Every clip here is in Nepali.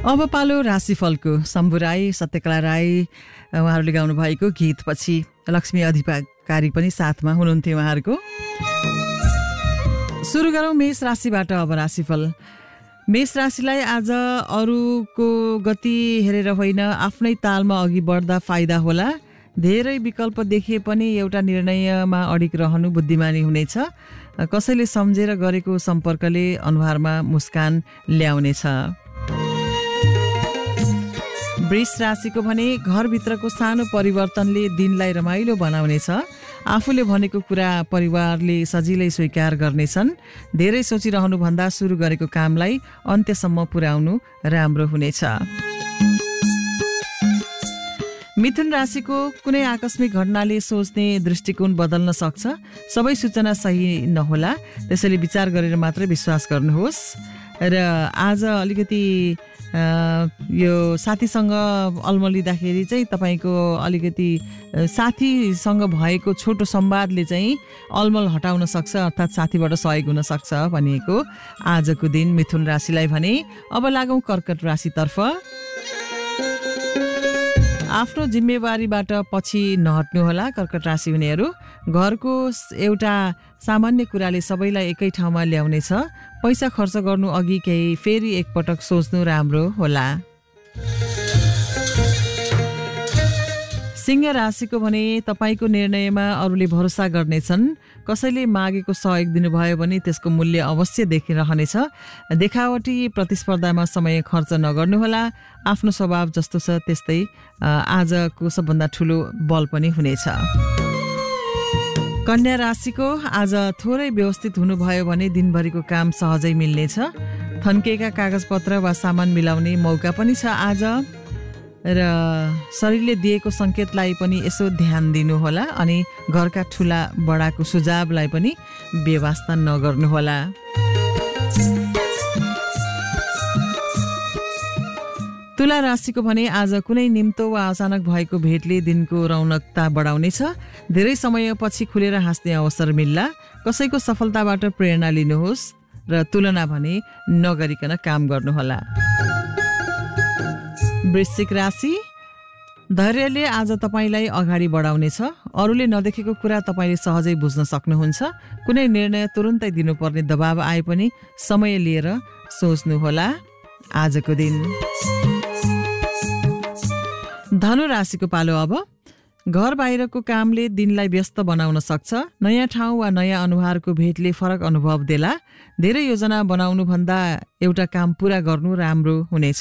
अब पालो राशिफलको शम्भु राई, सत्यकला राई उहाँहरूले गाउनु भएको गीतपछि लक्ष्मी अधिकारी पनि साथमा हुनुहुन्थ्यो उहाँहरूको। सुरु गरौँ मेष राशिबाट अब राशिफल। मेष राशिलाई आज अरूको गति हेरेर होइन आफ्नै तालमा अघि बढ्दा फाइदा होला। धेरै विकल्प देखिए पनि एउटा निर्णयमा अडिक रहनु बुद्धिमानी हुनेछ। कसैले सम्झेर गरेको सम्पर्कले अनुहारमा मुस्कान ल्याउनेछ। वृष राशिको भने घरभित्रको सानो परिवर्तनले दिनलाई रमाइलो बनाउनेछ। आफूले भनेको कुरा परिवारले सजिलै स्वीकार गर्नेछन्। धेरै सोचिरहनुभन्दा सुरु गरेको कामलाई अन्त्यसम्म पुर्याउनु राम्रो हुनेछ। मिथुन राशिको कुनै आकस्मिक घटनाले सोच्ने दृष्टिकोण बदल्न सक्छ। सबै सूचना सही नहोला, त्यसैले विचार गरेर मात्रै विश्वास गर्नुहोस्। र आज अलिकति यो साथीसँग अल्मलिँदाखेरि चाहिँ तपाईँको अलिकति साथीसँग भएको छोटो संवादले चाहिँ अल्मल हटाउन सक्छ, अर्थात् साथीबाट सहयोग हुन सक्छ भनिएको आजको दिन मिथुन राशिलाई भने। अब लागौँ कर्कट राशितर्फ। आफ्नो जिम्मेवारीबाट पछि नहट्नुहोला कर्कट राशि हुनेहरू। घरको एउटा सामान्य कुराले सबैलाई एकै ठाउँमा ल्याउनेछ। पैसा खर्च गर्नु अघि केही फेरि एकपटक सोच्नु राम्रो होला। सिंह राशिको भने तपाईँको निर्णयमा अरूले भरोसा गर्नेछन्। कसैले मागेको सहयोग दिनुभयो भने त्यसको मूल्य अवश्य देखिरहनेछ। देखावटी प्रतिस्पर्धामा समय खर्च नगर्नुहोला। आफ्नो स्वभाव जस्तो छ त्यस्तै आजको सबभन्दा ठुलो बल पनि हुनेछ। कन्या राशिको आज थोरै व्यवस्थित हुनुभयो भने दिनभरिको काम सहजै मिल्नेछ। थन्किएका कागजपत्र वा सामान मिलाउने मौका पनि छ आज। र शरीरले दिएको सङ्केतलाई पनि यसो ध्यान दिनुहोला। अनि घरका ठुला बडाको सुझावलाई पनि बेवास्ता नगर्नुहोला। तुला राशिको भने आज कुनै निम्तो वा अचानक भएको भेटले दिनको रौनकता बढाउनेछ। धेरै समयपछि खुलेर हाँस्ने अवसर मिल्ला। कसैको सफलताबाट प्रेरणा लिनुहोस् र तुलना भने नगरिकन काम गर्नुहोला। वृश्चिक राशि, धैर्यले आज तपाईँलाई अगाडि बढाउनेछ। अरूले नदेखेको कुरा तपाईँले सहजै बुझ्न सक्नुहुन्छ। कुनै निर्णय तुरुन्तै दिनुपर्ने दबाव आए पनि समय लिएर सोच्नुहोला आजको दिन। धनु राशिको पालो अब। घर बाहिरको कामले दिनलाई व्यस्त बनाउन सक्छ। नयाँ ठाउँ वा नयाँ अनुहारको भेटले फरक अनुभव देला। धेरै योजना बनाउनुभन्दा एउटा काम पुरा गर्नु राम्रो हुनेछ।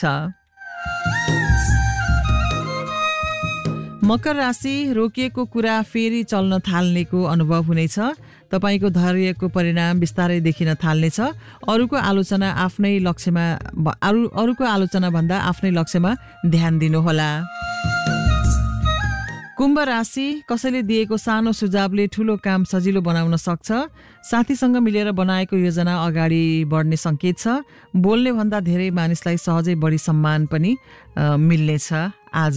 मकर राशि, रोकिएको कुरा फेरि चल्न थाल्नेको अनुभव हुनेछ। तपाईँको धैर्यको परिणाम बिस्तारै देखिन थाल्नेछ। अरूको आलोचना भन्दा आफ्नै लक्ष्यमा ध्यान दिनुहोला। कुम्भ राशि, कसैले दिएको सानो सुझावले ठुलो काम सजिलो बनाउन सक्छ। साथीसँग मिलेर बनाएको योजना अगाडि बढ्ने सङ्केत छ। बोल्ने भन्दा धेरै मानिसलाई सहजै बढी सम्मान पनि मिल्नेछ आज।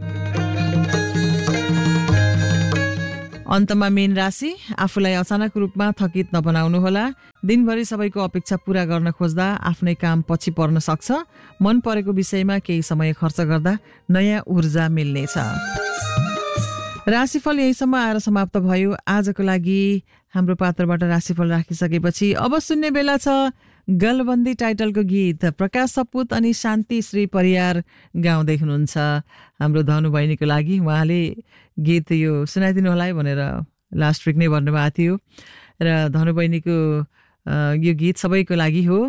अन्तमा मीन राशि, आफूलाई अचानक रूपमा थकित नबनाउनुहोला। दिनभरि सबैको अपेक्षा पूरा गर्न खोज्दा आफ्नै काम पछि पर्न सक्छ। मन परेको विषयमा केही समय खर्च गर्दा नयाँ ऊर्जा मिल्नेछ। राशिफल यहीसम्म आएर समाप्त भयो। आजको लागि हाम्रो पात्रबाट राशिफल राखिसकेपछि अब सुन्ने बेला छ गलबन्दी टाइटलको गीत। प्रकाश सपुत अनि शान्ति श्री परियार गाउँदै हुनुहुन्छ हाम्रो धनु बहिनीको लागि। उहाँले गीत यो सुनाइदिनु होला है भनेर लास्ट विक नै भन्नुभएको थियो। र धनु बहिनीको यो गीत सबैको लागि हो।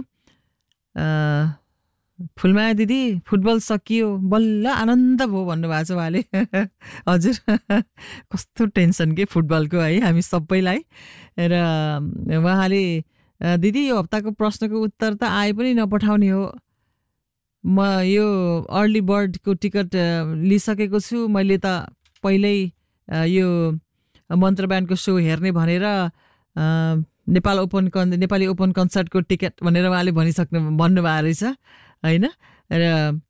फुलमाया दिदी, फुटबल सकियो, बल्ल आनन्द भयो भन्नुभएको छ उहाँले। हजुर, कस्तो टेन्सन के फुटबलको है हामी सबैलाई। र उहाँले दिदी यो हप्ताको प्रश्नको उत्तर त आए पनि नपठाउने हो। म यो अर्ली बर्डको टिकट लिइसकेको छु। मैले त पहिल्यै यो मन्त्रब्यान्डको सो हेर्ने भनेर नेपाली ओपन कन्सर्टको टिकट भनेर उहाँले भन्नुभएको रहेछ होइन। र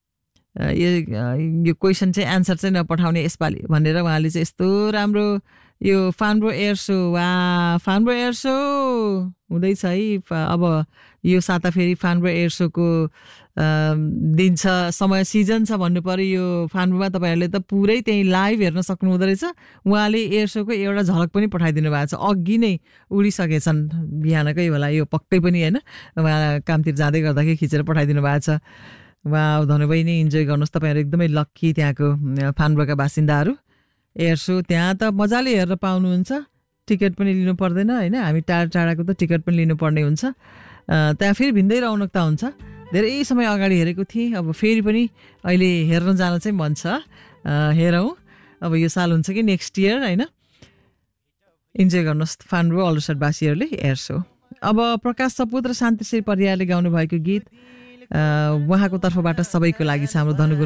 यो क्वेसन चाहिँ एन्सर चाहिँ नपठाउने यसपालि भनेर उहाँले चाहिँ यस्तो राम्रो यो फान्ब्रो एयर सो फान्ब्रो एयर सो हुँदैछ है। अब यो साता फेरि फान्ब्रो एयर सोको दिन छ, समय सिजन छ भन्नु पर्यो। यो फान्ब्रोमा तपाईँहरूले त पुरै त्यही लाइभ हेर्न सक्नु हुँदो रहेछ। उहाँले एयर सोको एउटा झलक पनि पठाइदिनु भएको छ, अघि नै उडिसकेछन् बिहानकै होला यो पक्कै पनि होइन, उहाँ कामतिर जाँदै गर्दाखेरि खिचेर पठाइदिनु भएको छ। धनुबै नै इन्जोय गर्नुहोस्, तपाईँहरू एकदमै लक्की त्यहाँको फान्ब्रोका बासिन्दाहरू। एयर सो त्यहाँ त मजाले हेरेर पाउनुहुन्छ, टिकट पनि लिनु पर्दैन होइन। हामी टाढाको त टिकट पनि लिनुपर्ने हुन्छ। त्यहाँ फेरि भिन्दै रौनकता हुन्छ। धेरै समय अगाडि हेरेको थिएँ, अब फेरि पनि अहिले हेर्न जान चाहिँ मन छ। हेरौँ अब यो साल हुन्छ कि नेक्स्ट इयर होइन। इन्जोय गर्नुहोस् फान्ब्रो अल्डरसटवासीहरूले एयर सो। अब प्रकाश सपुत र शान्तिश्री परियारले गाउनु भएको गीत उहाँको तर्फबाट सबैको लागि छ। हाम्रो धनु